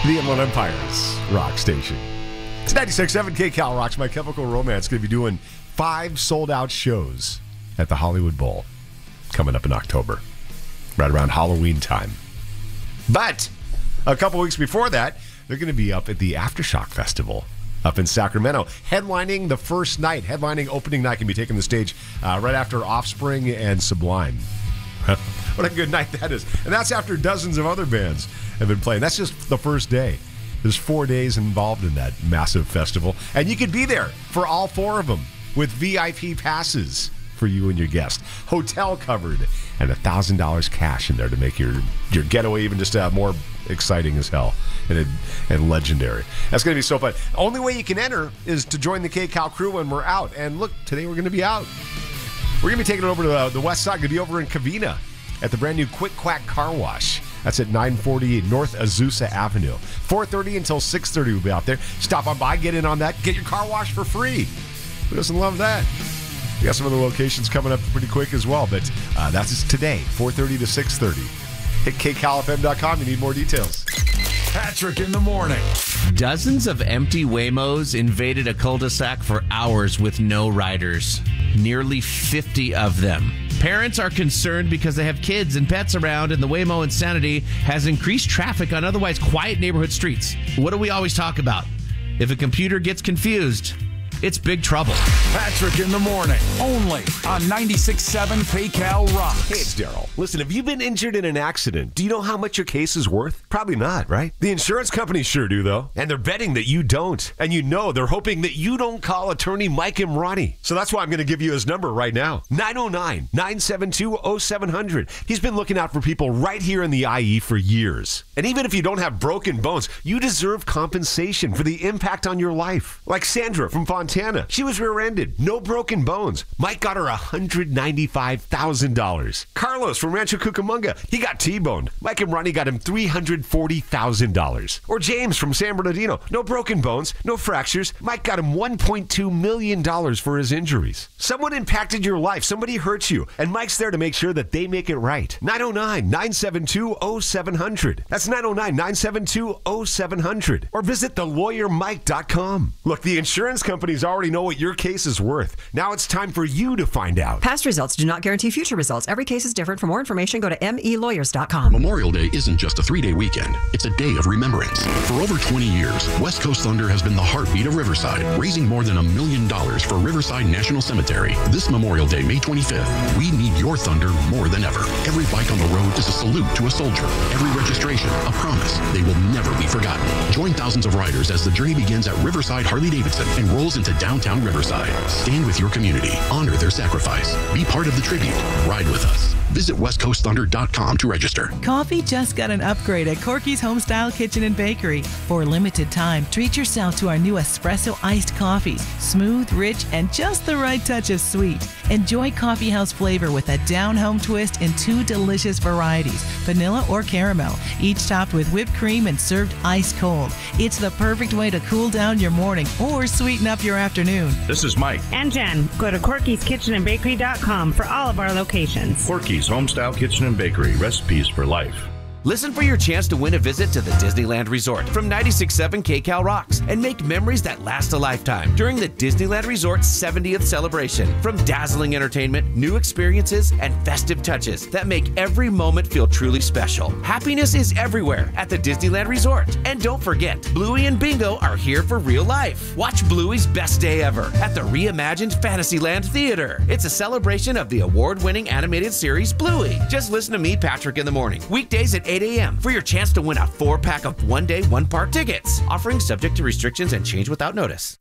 The Inland Empire's rock station. It's 96.7 KCal Rocks. My Chemical Romance going to be doing 5 sold-out shows at the Hollywood Bowl coming up in October, right around Halloween time. But a couple weeks before that, they're going to be up at the Aftershock Festival up in Sacramento, headlining the first night, headlining opening night, can be taking the stage right after Offspring and Sublime. What a good night that is. And that's after dozens of other bands have been playing. That's just the first day. There's 4 days involved in that massive festival. And you could be there for all 4 of them with VIP passes for you and your guest. Hotel covered and $1,000 cash in there to make your getaway even just more exciting as hell and legendary. That's going to be so fun. Only way you can enter is to join the KCal crew when we're out. And look, today we're going to be out. We're going to be taking it over to the west side. Going to be over in Covina at the brand new Quick Quack Car Wash. That's at 948 North Azusa Avenue. 4:30 until 6:30 we'll be out there. Stop on by, get in on that, get your car washed for free. Who doesn't love that? We got some of the locations coming up pretty quick as well, but that's today, 4:30 to 6:30. Hit kcalfm.com. You need more details. Patrick in the morning. Dozens of empty Waymos invaded a cul-de-sac for hours with no riders. Nearly 50 of them. Parents are concerned because they have kids and pets around, and the Waymo insanity has increased traffic on otherwise quiet neighborhood streets. What do we always talk about? If a computer gets confused, it's big trouble. Patrick in the morning, only on 96.7 KCal Rocks. Hey, it's Daryl. Listen, have you been injured in an accident? Do you know how much your case is worth? Probably not, right? The insurance companies sure do, though. And they're betting that you don't. And you know they're hoping that you don't call attorney Mike Imrani. So that's why I'm going to give you his number right now. 909-972-0700. He's been looking out for people right here in the IE for years. And even if you don't have broken bones, you deserve compensation for the impact on your life. Like Sandra from Fontana. She was rear-ended. No broken bones. Mike got her $195,000. Carlos from Rancho Cucamonga. He got T-boned. Mike and Ronnie got him $340,000. Or James from San Bernardino. No broken bones. No fractures. Mike got him $1.2 million for his injuries. Someone impacted your life. Somebody hurt you. And Mike's there to make sure that they make it right. 909-972-0700. That's 909-972-0700. Or visit thelawyermike.com. Look, the insurance companies already know what your case is worth. Now it's time for you to find out. Past results do not guarantee future results. Every case is different. For more information, go to melawyers.com. Memorial Day isn't just a 3-day weekend. It's a day of remembrance. For over 20 years, West Coast Thunder has been the heartbeat of Riverside, raising more than $1 million for Riverside National Cemetery. This Memorial Day, May 25th, we need your Thunder more than ever. Every bike on the road is a salute to a soldier. Every registration, a promise. They will never be forgotten. Join thousands of riders as the journey begins at Riverside Harley-Davidson and rolls into downtown Riverside. Stand with your community. Honor their sacrifice. Be part of the tribute. Ride with us. Visit westcoastthunder.com to register. Coffee just got an upgrade at Corky's Homestyle Kitchen and Bakery. For a limited time, treat yourself to our new espresso iced coffees. Smooth, rich, and just the right touch of sweet. Enjoy coffee house flavor with a down-home twist in 2 delicious varieties, vanilla or caramel, each topped with whipped cream and served ice cold. It's the perfect way to cool down your morning or sweeten up your afternoon. This is Mike. And Jen. Go to Corky'sKitchenandBakery.com for all of our locations. Corky's Homestyle Kitchen and Bakery. Recipes for life. Listen for your chance to win a visit to the Disneyland Resort from 96.7 KCal Rocks and make memories that last a lifetime during the Disneyland Resort's 70th celebration. From dazzling entertainment, new experiences, and festive touches that make every moment feel truly special. Happiness is everywhere at the Disneyland Resort. And don't forget, Bluey and Bingo are here for real life. Watch Bluey's best day ever at the reimagined Fantasyland Theater. It's a celebration of the award-winning animated series Bluey. Just listen to me, Patrick, in the morning. Weekdays at 8 a.m. for your chance to win a 4-pack of one-day, one-park tickets. Offering subject to restrictions and change without notice.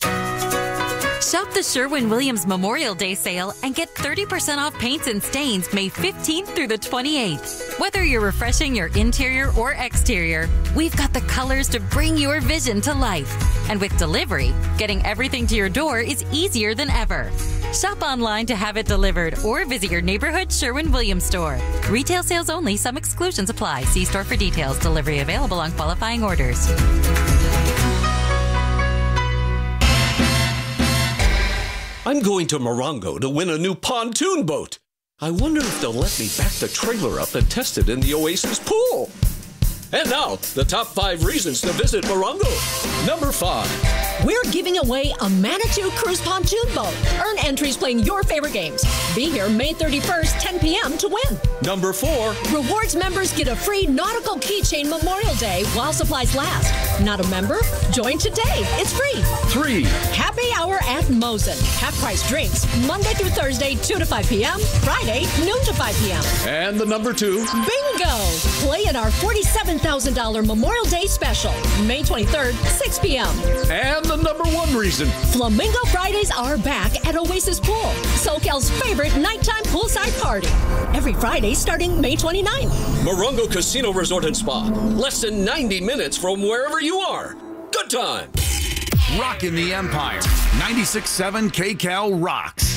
Shop the Sherwin-Williams Memorial Day sale and get 30% off paints and stains May 15th through the 28th. Whether you're refreshing your interior or exterior, we've got the colors to bring your vision to life. And with delivery, getting everything to your door is easier than ever. Shop online to have it delivered or visit your neighborhood Sherwin-Williams store. Retail sales only. Some exclusions apply. See store for details. Delivery available on qualifying orders. I'm going to Morongo to win a new pontoon boat. I wonder if they'll let me back the trailer up and test it in the Oasis pool. And now, the top 5 reasons to visit Morongo. Number 5. We're giving away a Manitou Cruise pontoon boat. Earn entries playing your favorite games. Be here May 31st, 10 p.m. to win. Number 4. Rewards members get a free nautical keychain Memorial Day while supplies last. Not a member? Join today. It's free. 3. Happy Hour at Mosen. Half-price drinks. Monday through Thursday, 2 to 5 p.m. Friday, noon to 5 p.m. And the number 2. Bingo! Play in our $47,000 Memorial Day special. May 23rd, 6 p.m. And the number 1 reason. Flamingo Fridays are back at Oasis Pool, SoCal's favorite nighttime poolside party. Every Friday starting May 29th. Morongo Casino Resort and Spa. Less than 90 minutes from wherever you are. Good time. Rockin' the Empire. 96.7 KCAL rocks.